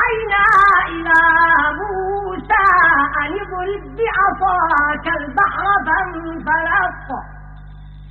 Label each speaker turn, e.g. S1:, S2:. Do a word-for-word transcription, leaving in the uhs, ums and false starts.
S1: أوحينا إلى موسى أن اضرب بعصاك البحر فانفلق